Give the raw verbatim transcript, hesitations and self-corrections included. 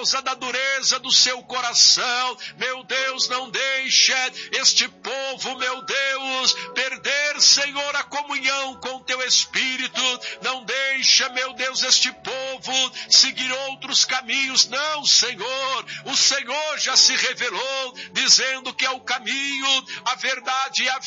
causa da dureza do seu coração. Meu Deus, não deixe este povo, meu Deus, perder, Senhor, a comunhão com teu Espírito. Não deixa, meu Deus, este povo seguir outros caminhos. Não, Senhor, o Senhor já se revelou, dizendo que é o caminho, a verdade e a